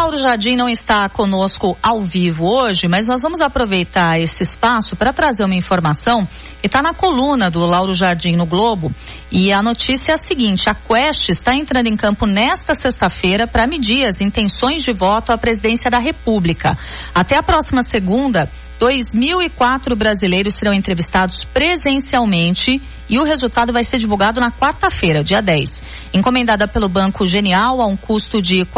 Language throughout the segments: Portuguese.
Lauro Jardim não está conosco ao vivo hoje, mas nós vamos aproveitar esse espaço para trazer uma informação que está na coluna do Lauro Jardim no Globo. E a notícia é a seguinte: a Quest está entrando em campo nesta sexta-feira para medir as intenções de voto à presidência da República. Até a próxima segunda, 2.004 brasileiros serão entrevistados presencialmente e o resultado vai ser divulgado na quarta-feira, dia 10. Encomendada pelo Banco Genial a um custo de R$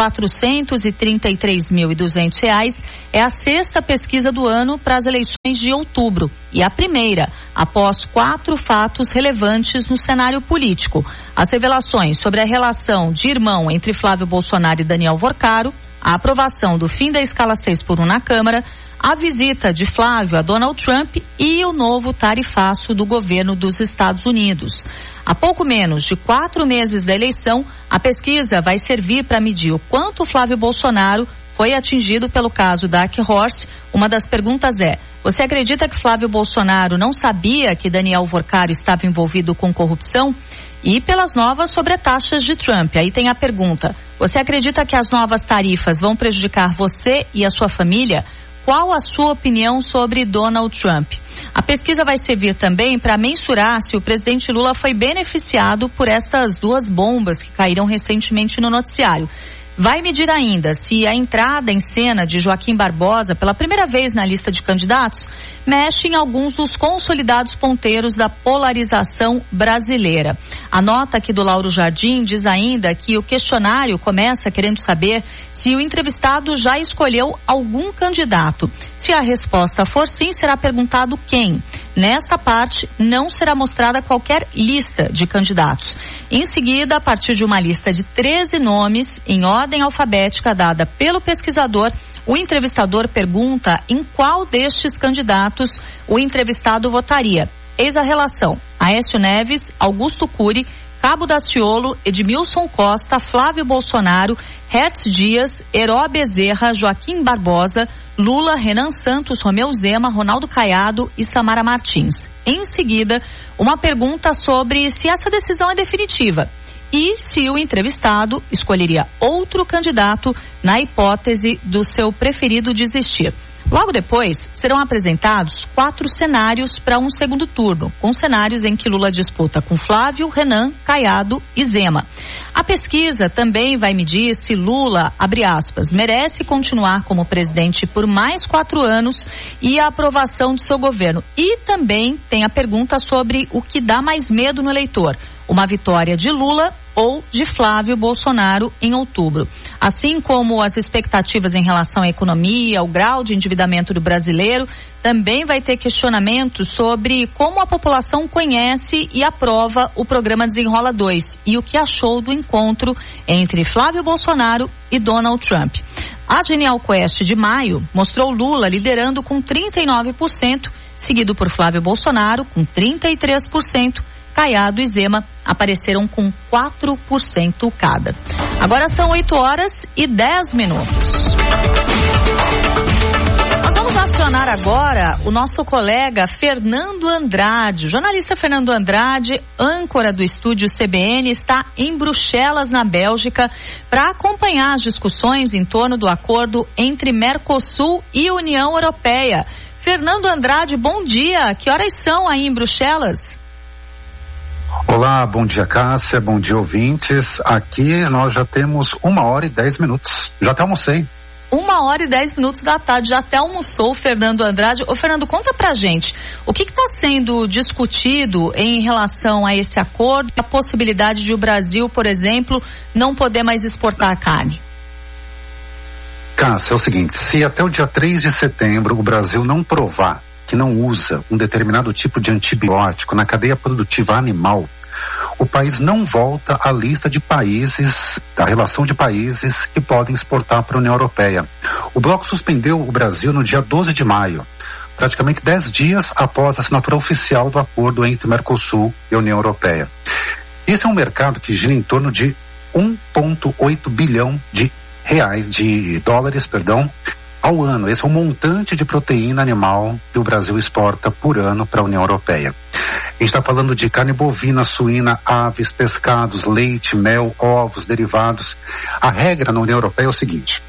433.200, é a sexta pesquisa do ano para as eleições de outubro e a primeira após 4 fatos relevantes no cenário político. As revelações sobre a relação de irmão entre Flávio Bolsonaro e Daniel Vorcaro, a aprovação do fim da escala 6x1 na Câmara, a visita de Flávio a Donald Trump e o novo tarifaço do governo dos Estados Unidos. Há pouco menos de 4 meses da eleição, a pesquisa vai servir para medir o quanto Flávio Bolsonaro foi atingido pelo caso Dark Horse. Uma das perguntas é: você acredita que Flávio Bolsonaro não sabia que Daniel Vorcaro estava envolvido com corrupção? E pelas novas sobretaxas de Trump. Aí tem a pergunta: você acredita que as novas tarifas vão prejudicar você e a sua família? Qual a sua opinião sobre Donald Trump? A pesquisa vai servir também para mensurar se o presidente Lula foi beneficiado por estas 2 bombas que caíram recentemente no noticiário. Vai medir ainda se a entrada em cena de Joaquim Barbosa pela primeira vez na lista de candidatos mexe em alguns dos consolidados ponteiros da polarização brasileira. A nota aqui do Lauro Jardim diz ainda que o questionário começa querendo saber se o entrevistado já escolheu algum candidato. Se a resposta for sim, será perguntado quem. Nesta parte, não será mostrada qualquer lista de candidatos. Em seguida, a partir de uma lista de 13 nomes, em ordem alfabética dada pelo pesquisador, o entrevistador pergunta em qual destes candidatos o entrevistado votaria. Eis a relação: Aécio Neves, Augusto Cury, Cabo Daciolo, Edmilson Costa, Flávio Bolsonaro, Hertz Dias, Heró Bezerra, Joaquim Barbosa, Lula, Renan Santos, Romeu Zema, Ronaldo Caiado e Samara Martins. Em seguida, uma pergunta sobre se essa decisão é definitiva e se o entrevistado escolheria outro candidato na hipótese do seu preferido desistir. Logo depois, serão apresentados 4 cenários para um segundo turno, com cenários em que Lula disputa com Flávio, Renan, Caiado e Zema. A pesquisa também vai medir se Lula, abre aspas, merece continuar como presidente por mais 4 anos e a aprovação do seu governo. E também tem a pergunta sobre o que dá mais medo no eleitor: uma vitória de Lula ou de Flávio Bolsonaro em outubro. Assim como as expectativas em relação à economia, ao grau de endividamento do brasileiro, também vai ter questionamentos sobre como a população conhece e aprova o programa Desenrola 2 e o que achou do encontro entre Flávio Bolsonaro e Donald Trump. A Genial Quest de maio mostrou Lula liderando com 39%, seguido por Flávio Bolsonaro com 33%, Caiado e Zema apareceram com 4% cada. Agora são 8h10. Nós vamos acionar agora o nosso colega Fernando Andrade. O jornalista Fernando Andrade, âncora do estúdio CBN, está em Bruxelas, na Bélgica, para acompanhar as discussões em torno do acordo entre Mercosul e União Europeia. Fernando Andrade, bom dia. Que horas são aí em Bruxelas? Olá, bom dia, Cássia, bom dia, ouvintes. Aqui nós já temos 1h10. Já até almocei. 1h10 da tarde, já até almoçou o Fernando Andrade. Ô Fernando, conta pra gente, o que está sendo discutido em relação a esse acordo, a possibilidade de o Brasil, por exemplo, não poder mais exportar carne? Cássia, é o seguinte, se até o dia 3 de setembro o Brasil não provar que não usa um determinado tipo de antibiótico na cadeia produtiva animal, o país não volta à lista de países, da relação de países que podem exportar para a União Europeia. O bloco suspendeu o Brasil no dia 12 de maio, praticamente 10 dias após a assinatura oficial do acordo entre Mercosul e a União Europeia. Esse é um mercado que gira em torno de 1,8 bilhão de dólares, ao ano. Esse é o montante de proteína animal que o Brasil exporta por ano para a União Europeia. A gente está falando de carne bovina, suína, aves, pescados, leite, mel, ovos, derivados. A regra na União Europeia é o seguinte: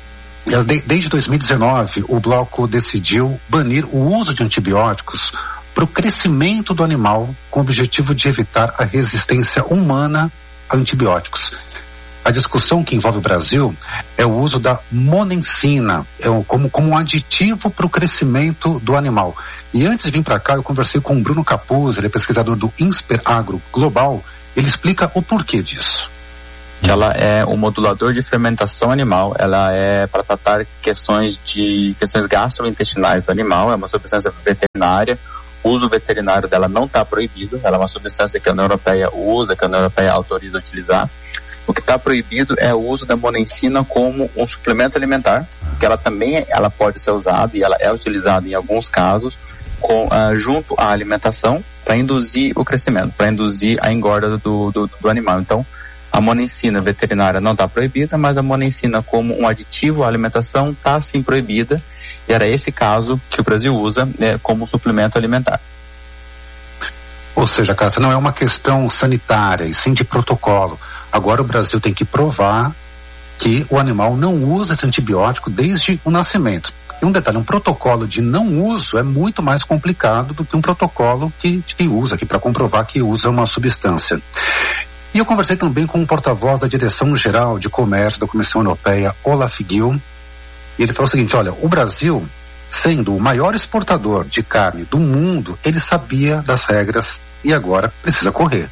Desde 2019, o bloco decidiu banir o uso de antibióticos para o crescimento do animal, com o objetivo de evitar a resistência humana a antibióticos. A discussão que envolve o Brasil é o uso da monensina, como um aditivo para o crescimento do animal. E antes de vir para cá, eu conversei com o Bruno Capuz, ele é pesquisador do INSPER Agro Global. Ele explica o porquê disso. Ela é um modulador de fermentação animal, ela é para tratar questões gastrointestinais do animal, é uma substância veterinária. O uso veterinário dela não está proibido, ela é uma substância que a União Europeia usa, que a União Europeia autoriza a utilizar. O que está proibido é o uso da monensina como um suplemento alimentar, que ela pode ser usada e ela é utilizada em alguns casos junto à alimentação para induzir o crescimento, para induzir a engorda do animal. Então, a monensina veterinária não está proibida, mas a monensina como um aditivo à alimentação está sim proibida, e era esse caso que o Brasil usa como suplemento alimentar. Ou seja, Cássia, não é uma questão sanitária, e sim de protocolo. Agora o Brasil tem que provar que o animal não usa esse antibiótico desde o nascimento. E um detalhe, um protocolo de não uso é muito mais complicado do que um protocolo que usa, para comprovar que usa uma substância. E eu conversei também com um porta-voz da Direção-Geral de Comércio da Comissão Europeia, Olaf Gil, e ele falou o seguinte: olha, o Brasil, sendo o maior exportador de carne do mundo, ele sabia das regras e agora precisa correr.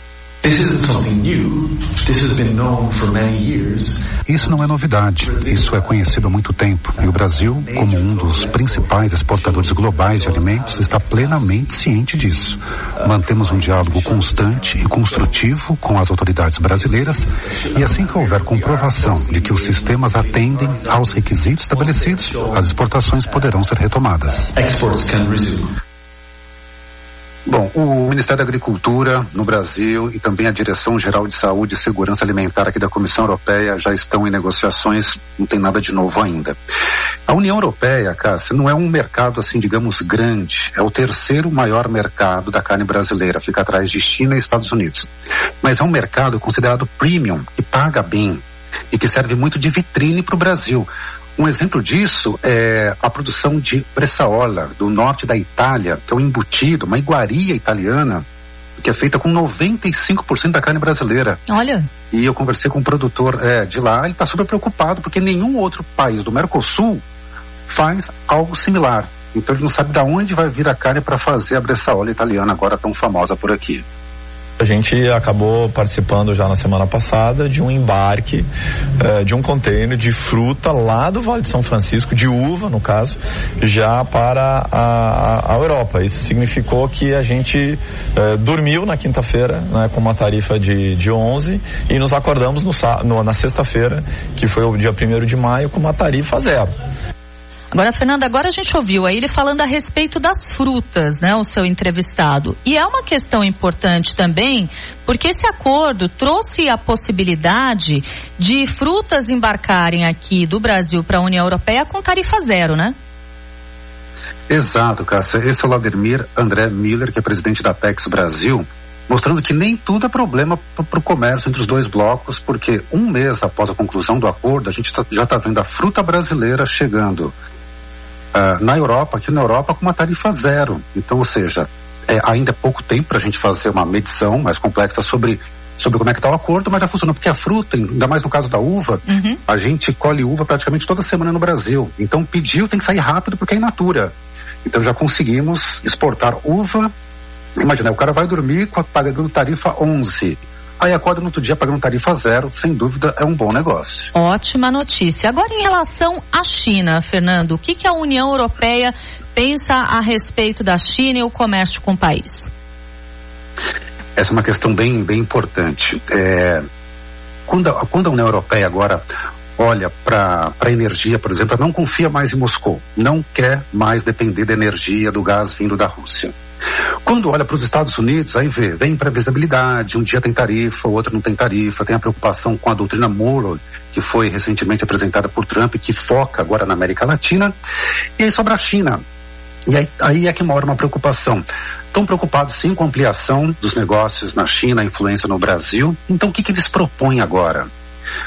Isso não é novidade, isso é conhecido há muito tempo, e o Brasil, como um dos principais exportadores globais de alimentos, está plenamente ciente disso. Mantemos um diálogo constante e construtivo com as autoridades brasileiras, e assim que houver comprovação de que os sistemas atendem aos requisitos estabelecidos, as exportações poderão ser retomadas. Bom, o Ministério da Agricultura no Brasil e também a Direção-Geral de Saúde e Segurança Alimentar aqui da Comissão Europeia já estão em negociações, não tem nada de novo ainda. A União Europeia, Cássia, não é um mercado assim, digamos, grande, é o terceiro maior mercado da carne brasileira, fica atrás de China e Estados Unidos. Mas é um mercado considerado premium, que paga bem e que serve muito de vitrine para o Brasil. Um exemplo disso é a produção de Bresaola, do norte da Itália, que é um embutido, uma iguaria italiana, que é feita com 95% da carne brasileira. Olha. E eu conversei com um produtor de lá, ele está super preocupado, porque nenhum outro país do Mercosul faz algo similar. Então ele não sabe de onde vai vir a carne para fazer a Bresaola italiana, agora tão famosa por aqui. A gente acabou participando já na semana passada de um embarque de um container de fruta lá do Vale de São Francisco, de uva no caso, já para a Europa. Isso significou que a gente dormiu na quinta-feira, né, com uma tarifa de 11 e nos acordamos na sexta-feira, que foi o dia 1º de maio, com uma tarifa 0. Agora, Fernanda, a gente ouviu aí ele falando a respeito das frutas, né, o seu entrevistado. E é uma questão importante também, porque esse acordo trouxe a possibilidade de frutas embarcarem aqui do Brasil para a União Europeia com tarifa 0, né? Exato, Cássia. Esse é o Laudemir André Miller, que é presidente da Apex Brasil, mostrando que nem tudo é problema para o comércio entre os dois blocos, porque um mês após a conclusão do acordo, a gente já está vendo a fruta brasileira chegando na Europa, aqui na Europa, com uma tarifa 0. Então, ou seja, ainda é pouco tempo para a gente fazer uma medição mais complexa sobre como é que está o acordo, mas já funciona, porque a fruta, ainda mais no caso da uva, a gente colhe uva praticamente toda semana no Brasil. Então, pediu, tem que sair rápido porque é in natura. Então, já conseguimos exportar uva. Imagina, o cara vai dormir pagando tarifa 11. Aí acorda no outro dia pagando tarifa 0, sem dúvida é um bom negócio. Ótima notícia. Agora, em relação à China, Fernando, o que a União Europeia pensa a respeito da China e o comércio com o país? Essa é uma questão bem importante. Quando a União Europeia agora olha para a energia, por exemplo, ela não confia mais em Moscou, não quer mais depender da energia, do gás vindo da Rússia. Quando olha para os Estados Unidos, aí vem imprevisibilidade, um dia tem tarifa, o outro não tem tarifa, tem a preocupação com a doutrina Monroe, que foi recentemente apresentada por Trump, que foca agora na América Latina, e aí sobra a China. E aí é que mora uma preocupação. Estão preocupados sim com a ampliação dos negócios na China, a influência no Brasil. Então o que eles propõem agora?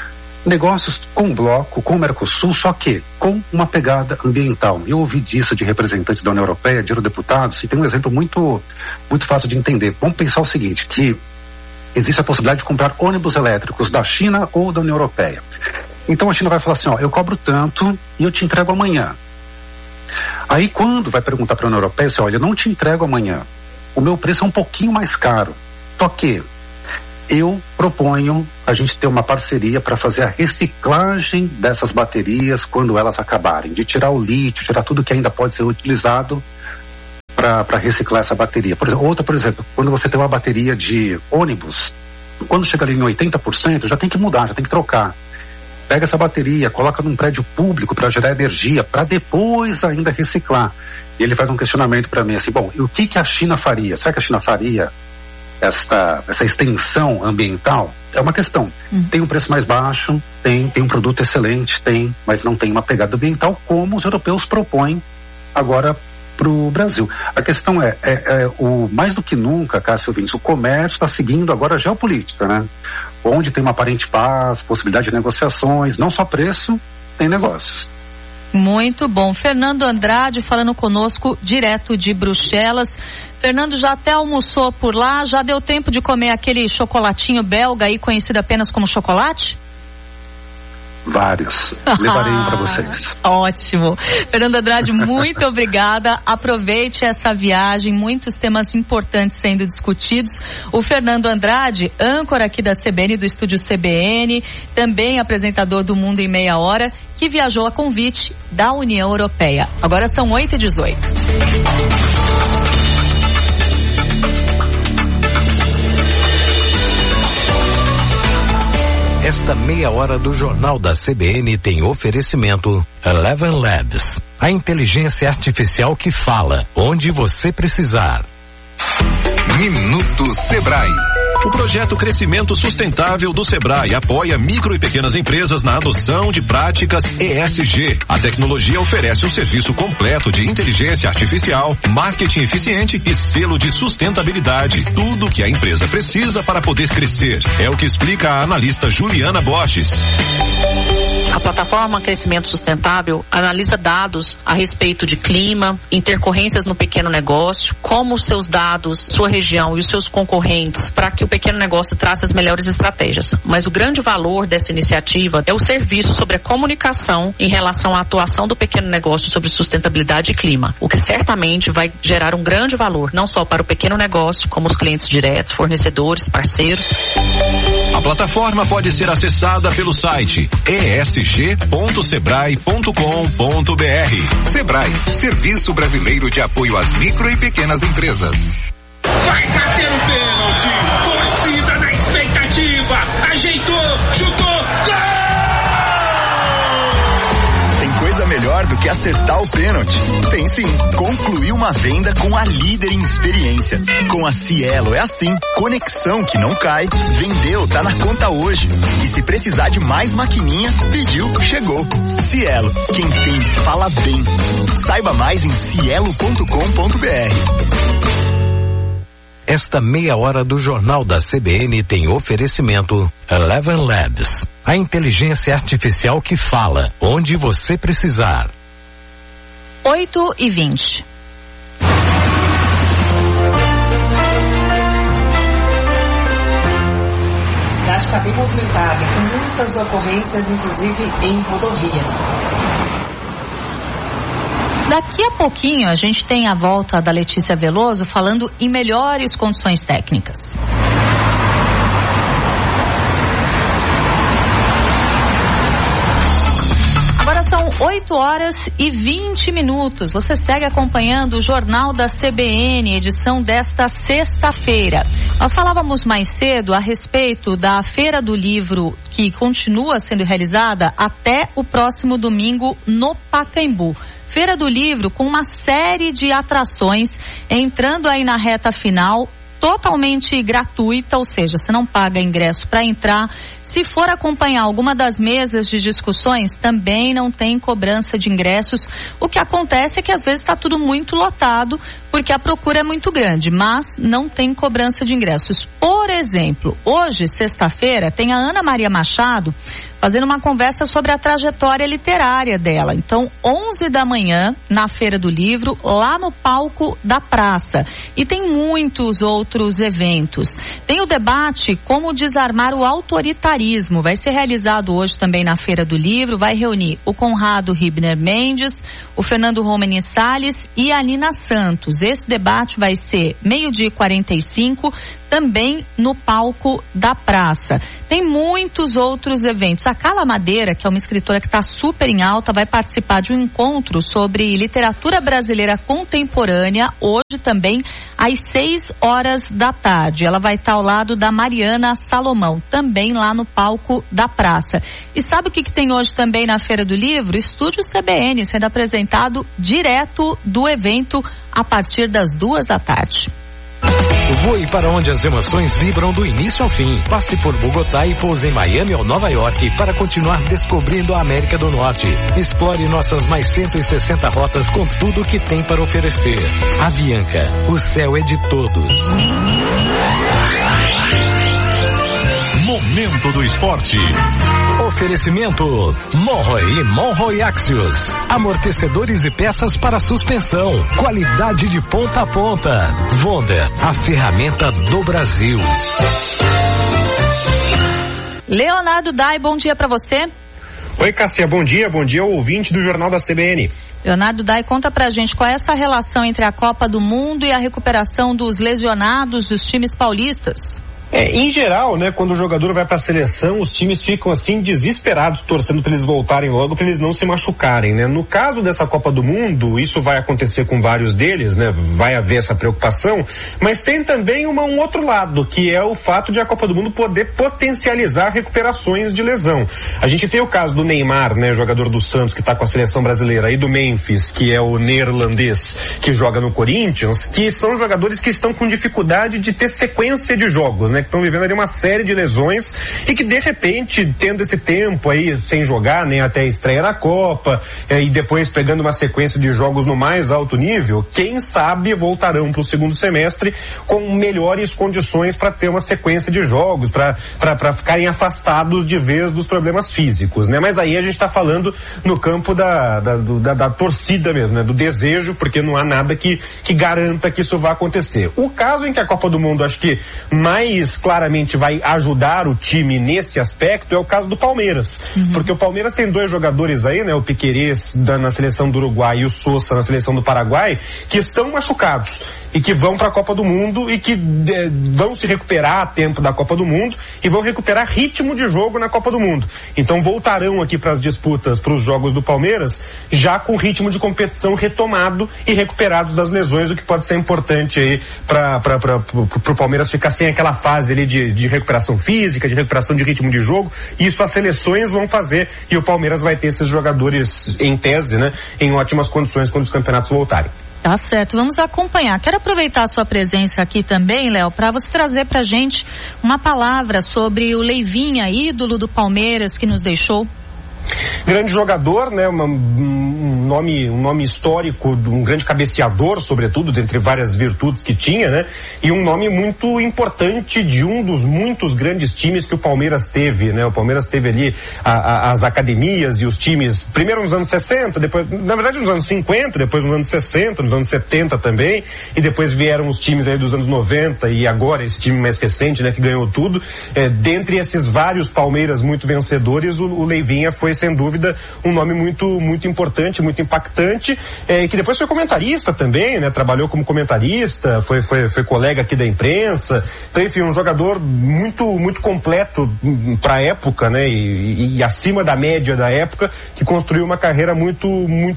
negócios com o bloco, com o Mercosul, só que com uma pegada ambiental. Eu ouvi disso de representantes da União Europeia, de eurodeputados, e tem um exemplo muito fácil de entender. Vamos pensar o seguinte, que existe a possibilidade de comprar ônibus elétricos da China ou da União Europeia. Então a China vai falar assim, ó, eu cobro tanto e eu te entrego amanhã. Aí quando vai perguntar para a União Europeia, assim, olha, eu não te entrego amanhã, o meu preço é um pouquinho mais caro, só que eu proponho a gente ter uma parceria para fazer a reciclagem dessas baterias quando elas acabarem, de tirar o lítio, tirar tudo que ainda pode ser utilizado para reciclar essa bateria. Por exemplo, quando você tem uma bateria de ônibus, quando chega ali em 80%, já tem que mudar, já tem que trocar. Pega essa bateria, coloca num prédio público para gerar energia, para depois ainda reciclar. E ele faz um questionamento para mim assim, bom, e o que a China faria? Será que a China faria essa extensão ambiental? É uma questão. Tem um preço mais baixo, tem um produto excelente, mas não tem uma pegada ambiental como os europeus propõem agora para o Brasil. A questão o mais do que nunca, Cássio Vintes, o comércio está seguindo agora a geopolítica, né? Onde tem uma aparente paz, possibilidade de negociações, não só preço, tem negócios. Muito bom. Fernando Andrade falando conosco direto de Bruxelas. Fernando, já até almoçou por lá? Já deu tempo de comer aquele chocolatinho belga aí conhecido apenas como chocolate? Vários. Levarei um para vocês. Ótimo. Fernando Andrade, muito obrigada. Aproveite essa viagem, muitos temas importantes sendo discutidos. O Fernando Andrade, âncora aqui da CBN, do estúdio CBN, também apresentador do Mundo em Meia Hora, que viajou a convite da União Europeia. Agora são 8h18. Esta meia hora do Jornal da CBN tem oferecimento Eleven Labs, a inteligência artificial que fala onde você precisar. Minuto Sebrae. O projeto Crescimento Sustentável do Sebrae apoia micro e pequenas empresas na adoção de práticas ESG. A tecnologia oferece um serviço completo de inteligência artificial, marketing eficiente e selo de sustentabilidade. Tudo o que a empresa precisa para poder crescer. É o que explica a analista Juliana Borges. A plataforma Crescimento Sustentável analisa dados a respeito de clima, intercorrências no pequeno negócio, como os seus dados, sua região e os seus concorrentes, para que o pequeno negócio traça as melhores estratégias. Mas o grande valor dessa iniciativa é o serviço sobre a comunicação em relação à atuação do pequeno negócio sobre sustentabilidade e clima, o que certamente vai gerar um grande valor, não só para o pequeno negócio, como os clientes diretos, fornecedores, parceiros. A plataforma pode ser acessada pelo site esg.sebrae.com.br. Sebrae, Serviço Brasileiro de Apoio às Micro e Pequenas Empresas. Vai bater o pênalti, torcida na expectativa, ajeitou, chutou, gol! Tem coisa melhor do que acertar o pênalti. Tem sim, concluir uma venda com a líder em experiência. Com a Cielo é assim, conexão que não cai, vendeu, tá na conta hoje. E se precisar de mais maquininha, pediu, chegou. Cielo, quem tem, fala bem. Saiba mais em cielo.com.br. Esta meia hora do Jornal da CBN tem oferecimento Eleven Labs, a inteligência artificial que fala onde você precisar. 8h20. A cidade está bem movimentada, com muitas ocorrências, inclusive em rodovias. Daqui a pouquinho a gente tem a volta da Letícia Veloso falando em melhores condições técnicas. Agora são 8h20. Você segue acompanhando o Jornal da CBN, edição desta sexta-feira. Nós falávamos mais cedo a respeito da Feira do Livro, que continua sendo realizada até o próximo domingo no Pacaembu. Feira do Livro com uma série de atrações, entrando aí na reta final, totalmente gratuita, ou seja, você não paga ingresso para entrar. Se for acompanhar alguma das mesas de discussões, também não tem cobrança de ingressos. O que acontece é que às vezes está tudo muito lotado, porque a procura é muito grande, mas não tem cobrança de ingressos. Por exemplo, hoje, sexta-feira, tem a Ana Maria Machado fazendo uma conversa sobre a trajetória literária dela. Então, 11 da manhã, na Feira do Livro, lá no palco da praça. E tem muitos outros eventos. Tem o debate Como Desarmar o Autoritarismo. Vai ser realizado hoje também na Feira do Livro. Vai reunir o Conrado Ribner Mendes, o Fernando Romani Salles e a Nina Santos. Esse debate vai ser 12h45, também no palco da praça. Tem muitos outros eventos. A Carla Madeira, que é uma escritora que está super em alta, vai participar de um encontro sobre literatura brasileira contemporânea, hoje também, às 18h. Ela vai estar ao lado da Mariana Salomão, também lá no palco da praça. E sabe o que tem hoje também na Feira do Livro? Estúdio CBN, sendo apresentado direto do evento a partir das 14h. Voe para onde as emoções vibram do início ao fim. Passe por Bogotá e pouse em Miami ou Nova York para continuar descobrindo a América do Norte. Explore nossas mais 160 rotas com tudo o que tem para oferecer. Avianca, o céu é de todos. Momento do esporte. Oferecimento Monroe e Monroe Axios. Amortecedores e peças para suspensão. Qualidade de ponta a ponta. Wonder, a ferramenta do Brasil. Leonardo Dai, bom dia para você. Oi, Cássia, bom dia ao ouvinte do Jornal da CBN. Leonardo Dai, conta pra gente qual é essa relação entre a Copa do Mundo e a recuperação dos lesionados dos times paulistas. Em geral, né, quando o jogador vai para a seleção, os times ficam assim desesperados, torcendo para eles voltarem logo, para eles não se machucarem, né? No caso dessa Copa do Mundo, isso vai acontecer com vários deles, né? Vai haver essa preocupação, mas tem também um outro lado, que é o fato de a Copa do Mundo poder potencializar recuperações de lesão. A gente tem o caso do Neymar, né, jogador do Santos que está com a seleção brasileira, e do Memphis, que é o neerlandês que joga no Corinthians, que são jogadores que estão com dificuldade de ter sequência de jogos, né? Que estão vivendo ali uma série de lesões e que de repente, tendo esse tempo aí sem jogar, nem até a estreia na Copa, e depois pegando uma sequência de jogos no mais alto nível, quem sabe voltarão para o segundo semestre com melhores condições para ter uma sequência de jogos, para ficarem afastados de vez dos problemas físicos, né? Mas aí a gente está falando no campo da torcida mesmo, né? Do desejo, porque não há nada que garanta que isso vá acontecer. O caso em que a Copa do Mundo, acho que mais claramente vai ajudar o time nesse aspecto é o caso do Palmeiras, porque o Palmeiras tem dois jogadores aí, né, o Piquerez na seleção do Uruguai e o Sosa na seleção do Paraguai, que estão machucados e que vão para a Copa do Mundo e que vão se recuperar a tempo da Copa do Mundo e vão recuperar ritmo de jogo na Copa do Mundo. Então voltarão aqui para as disputas, para os jogos do Palmeiras, já com ritmo de competição retomado e recuperados das lesões, o que pode ser importante aí para o Palmeiras ficar sem aquela fase ali de recuperação física, de recuperação de ritmo de jogo. Isso as seleções vão fazer e o Palmeiras vai ter esses jogadores em tese, né, em ótimas condições quando os campeonatos voltarem. Tá certo, vamos acompanhar. Quero aproveitar a sua presença aqui também, Léo, para você trazer pra gente uma palavra sobre o Leivinha, ídolo do Palmeiras, que nos deixou. Grande jogador, né? Um nome histórico, um grande cabeceador, sobretudo, dentre várias virtudes que tinha, né? E um nome muito importante de um dos muitos grandes times que o Palmeiras teve, né? O Palmeiras teve ali as academias e os times, primeiro nos anos 60, depois, na verdade nos anos 50, depois nos anos 60, nos anos 70 também, e depois vieram os times aí dos anos 90 e agora esse time mais recente, né? Que ganhou tudo. Dentre esses vários Palmeiras muito vencedores, o Leivinha foi sem dúvida um nome muito importante, muito impactante, que depois foi comentarista também, né? Trabalhou como comentarista, foi colega aqui da imprensa. Então, enfim, um jogador muito completo para a época, né? E acima da média da época, que construiu uma carreira muito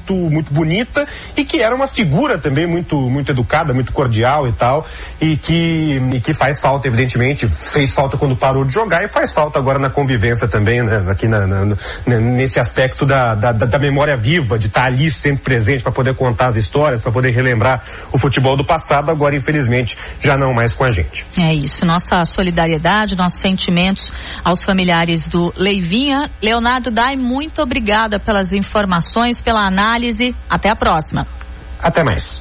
bonita e que era uma figura também muito educada, muito cordial e tal, e que faz falta, evidentemente, fez falta quando parou de jogar e faz falta agora na convivência também, né? Aqui nesse aspecto da memória viva, de estar ali sempre presente para poder contar as histórias, para poder relembrar o futebol do passado, agora infelizmente já não mais com a gente. É isso, nossa solidariedade, nossos sentimentos aos familiares do Leivinha. Leonardo Dai, muito obrigada pelas informações, pela análise, até a próxima. Até mais.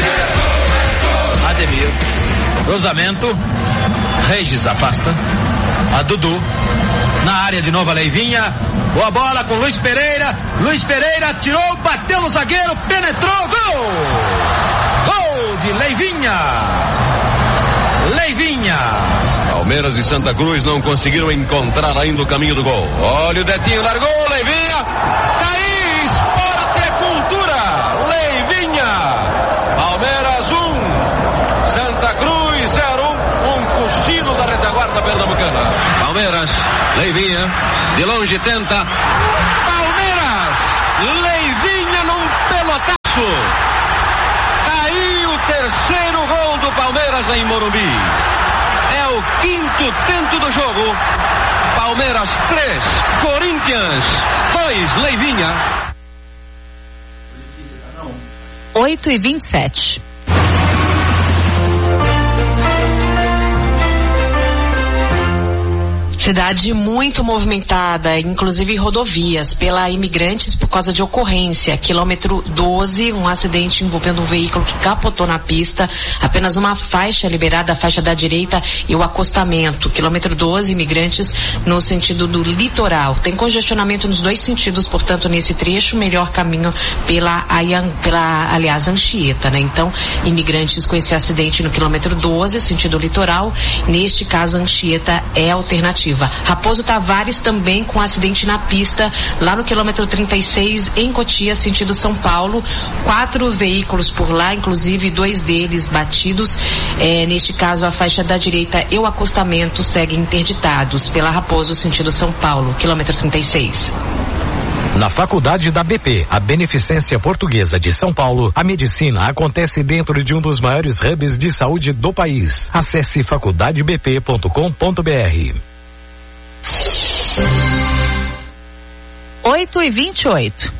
Ademir, cruzamento, Regis afasta. a Dudu. Na área de novo a Leivinha. Boa bola com Luiz Pereira. Luiz Pereira tirou, bateu no zagueiro, penetrou, gol! Gol de Leivinha! Leivinha! Palmeiras e Santa Cruz não conseguiram encontrar ainda o caminho do gol. Olha o Detinho, largou, Leivinha! Tá aí, esporte é cultura! Leivinha! Palmeiras 1, Santa Cruz 0, um cochilo da retaguarda pernambucana. Palmeiras, Leivinha, de longe tenta. Palmeiras, Leivinha num pelotaço. Tá aí o terceiro gol do Palmeiras em Morumbi. É o quinto tento do jogo. Palmeiras 3, Corinthians 2, Leivinha. 8h27. Cidade muito movimentada, inclusive rodovias, pela imigrantes por causa de ocorrência. Quilômetro 12, um acidente envolvendo um veículo que capotou na pista. Apenas uma faixa liberada, a faixa da direita e o acostamento. Quilômetro 12, imigrantes no sentido do litoral. Tem congestionamento nos dois sentidos, portanto, nesse trecho, melhor caminho pela Anchieta, né? Então, imigrantes com esse acidente no quilômetro 12, sentido litoral. Neste caso, Anchieta é alternativa. Raposo Tavares também com acidente na pista, lá no quilômetro 36, em Cotia, sentido São Paulo. 4 veículos por lá, inclusive 2 deles batidos. Neste caso, a faixa da direita e o acostamento seguem interditados pela Raposo, sentido São Paulo, quilômetro 36. Na Faculdade da BP, a Beneficência Portuguesa de São Paulo, a medicina acontece dentro de um dos maiores hubs de saúde do país. Acesse faculdadebp.com.br. 8h28.